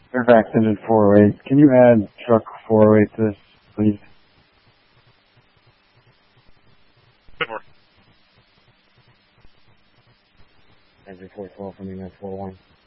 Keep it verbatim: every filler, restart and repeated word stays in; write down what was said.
Fairfax engine four oh eight. Can you add truck four oh eight to this, please? Good work. Engine four twelve from Unit four one.